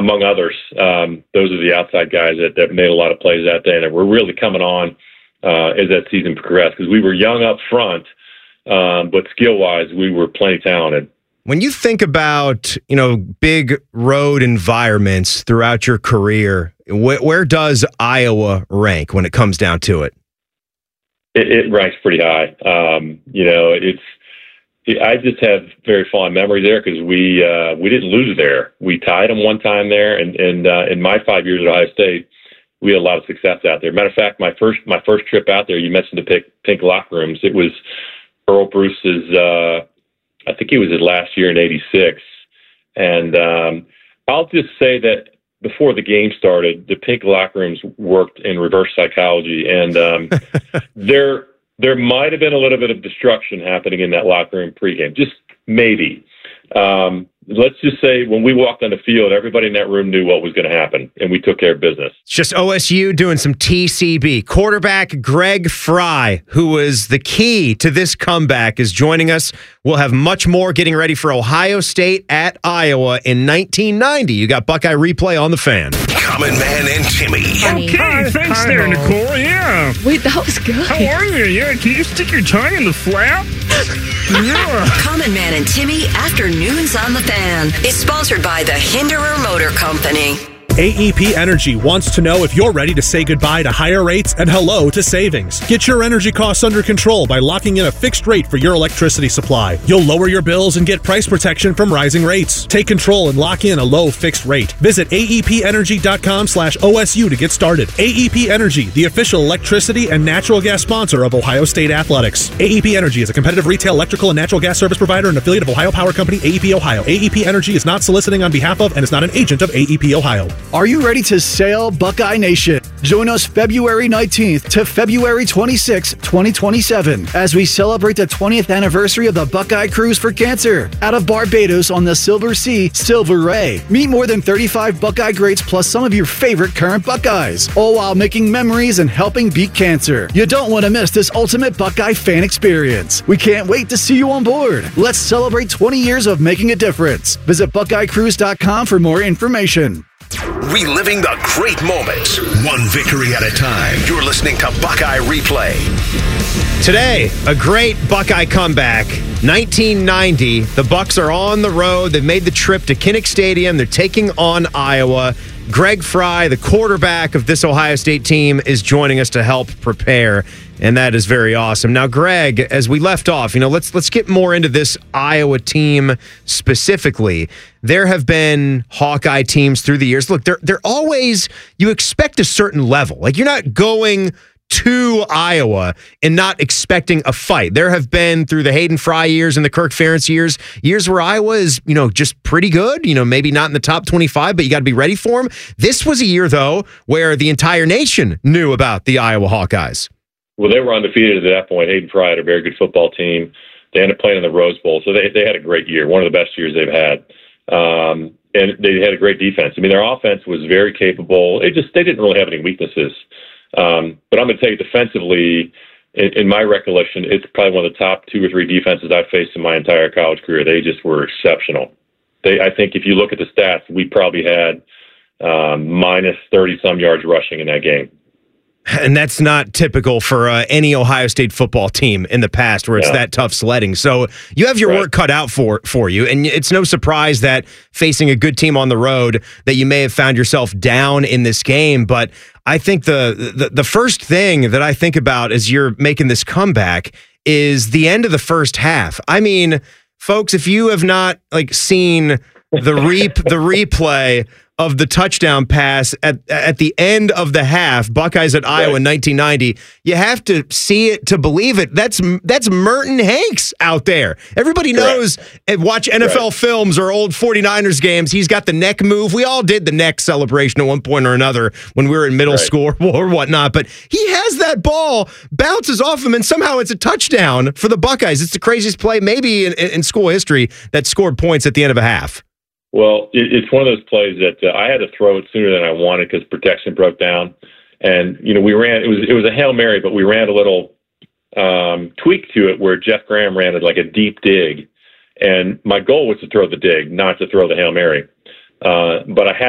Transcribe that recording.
among others. Those are the outside guys that made a lot of plays that day, and that were really coming on as that season progressed, because we were young up front, but skill-wise, we were plenty talented. When you think about, big road environments throughout your career, where does Iowa rank when it comes down to it? It ranks pretty high. I just have very fond memories there because we didn't lose there. We tied them one time there, and in my 5 years at Ohio State, we had a lot of success out there. Matter of fact, my first trip out there, you mentioned the pink locker rooms. It was Earl Bruce's. I think it was his last year in '86, and I'll just say that before the game started, the pink locker rooms worked in reverse psychology, and there might have been a little bit of destruction happening in that locker room pregame, just maybe. Let's just say when we walked on the field, everybody in that room knew what was going to happen, and we took care of business. It's just OSU doing some TCB. Quarterback Greg Fry, who was the key to this comeback, is joining us. We'll have much more getting ready for Ohio State at Iowa in 1990. You got Buckeye Replay on the Fan. Common Man and Timmy. Okay, thanks there, Nicole. Yeah. Wait, that was good. How are you? Yeah, can you stick your tongue in the flap? Yeah. Common Man and Timmy Afternoons on the Fan is sponsored by the Hinderer Motor Company. AEP Energy wants to know if you're ready to say goodbye to higher rates and hello to savings. Get your energy costs under control by locking in a fixed rate for your electricity supply. You'll lower your bills and get price protection from rising rates. Take control and lock in a low fixed rate. Visit aepenergy.com/OSU to get started. AEP Energy, the official electricity and natural gas sponsor of Ohio State Athletics. AEP Energy is a competitive retail electrical and natural gas service provider and affiliate of Ohio Power Company, AEP Ohio. AEP Energy is not soliciting on behalf of and is not an agent of AEP Ohio. Are you ready to sail, Buckeye Nation? Join us February 19th to February 26th, 2027, as we celebrate the 20th anniversary of the Buckeye Cruise for Cancer out of Barbados on the Silver Sea, Silver Ray. Meet more than 35 Buckeye greats plus some of your favorite current Buckeyes, all while making memories and helping beat cancer. You don't want to miss this ultimate Buckeye fan experience. We can't wait to see you on board. Let's celebrate 20 years of making a difference. Visit BuckeyeCruise.com for more information. Reliving the great moments, one victory at a time. You're listening to Buckeye Replay. Today, a great Buckeye comeback. 1990, the Bucks are on the road. They've made the trip to Kinnick Stadium. They're taking on Iowa. Greg Fry, the quarterback of this Ohio State team, is joining us to help prepare, and that is very awesome. Now, Greg, as we left off, let's get more into this Iowa team specifically. There have been Hawkeye teams through the years. Look, they're always, you expect a certain level. Like, you're not going to Iowa and not expecting a fight. There have been, through the Hayden Fry years and the Kirk Ferentz years where Iowa is, just pretty good, maybe not in the top 25, but you got to be ready for them. This was a year, though, where the entire nation knew about the Iowa Hawkeyes. Well, they were undefeated at that point. Hayden Fry had a very good football team. They ended up playing in the Rose Bowl, so they had a great year, one of the best years they've had. And they had a great defense. I mean, their offense was very capable. They didn't really have any weaknesses. But I'm going to tell you, defensively, in my recollection, it's probably one of the top 2 or 3 defenses I've faced in my entire college career. They just were exceptional. I think if you look at the stats, we probably had minus 30-some yards rushing in that game. And that's not typical for any Ohio State football team in the past where it's that tough sledding. So you have your work cut out for you, and it's no surprise that facing a good team on the road that you may have found yourself down in this game. But I think the first thing that I think about as you're making this comeback is the end of the first half. I mean, folks, if you have not seen the replay of the touchdown pass at the end of the half, Buckeyes at Iowa in 1990, you have to see it to believe it. That's Merton Hanks out there. Everybody knows and watch NFL films or old 49ers games. He's got the neck move. We all did the neck celebration at one point or another when we were in middle school or whatnot. But he has that ball, bounces off him, and somehow it's a touchdown for the Buckeyes. It's the craziest play maybe in school history that scored points at the end of a half. Well, it's one of those plays that I had to throw it sooner than I wanted because protection broke down. And, we ran, it was a Hail Mary, but we ran a little tweak to it where Jeff Graham ran it like a deep dig. And my goal was to throw the dig, not to throw the Hail Mary. But I had